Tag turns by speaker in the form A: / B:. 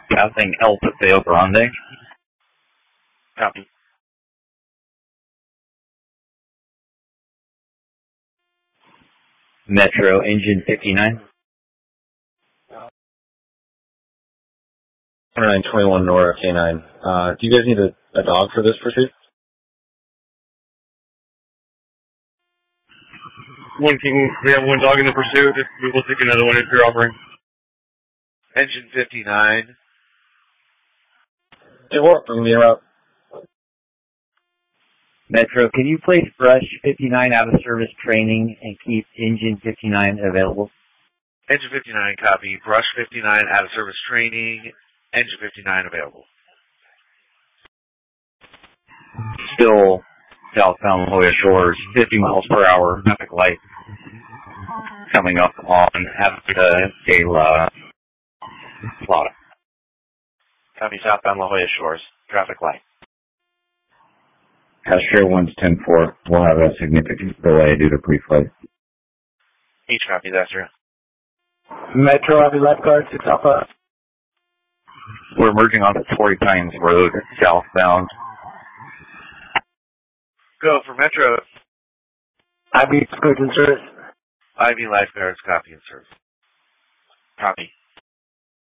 A: Passing El Paseo Grande.
B: Copy.
A: Metro Engine 59.
C: 921 Nora K9. Do you guys need a dog for this pursuit?
B: We have one dog in the pursuit. We will take another one if you're offering.
D: Engine 59.
C: Hey, what? I'm going to be around.
A: Metro, can you place Brush 59 out of service training and keep Engine 59 available?
D: Engine 59, copy. Brush 59, out of service training. Engine 59 available.
A: Still southbound La Jolla Shores, 50 miles per hour, traffic light coming up on Avenida de la Plata.
B: Copy, southbound La Jolla Shores. Traffic light.
A: Castro 1's 10-4 will have a significant delay due to pre-flight.
B: Each copy, Astro.
E: Metro, I'll be lifeguard 6 Alpha.
A: We're emerging onto Torrey Pines Road, southbound.
D: Go for Metro.
E: IB lifeguards in service.
D: IB lifeguards, copy and service.
B: Copy.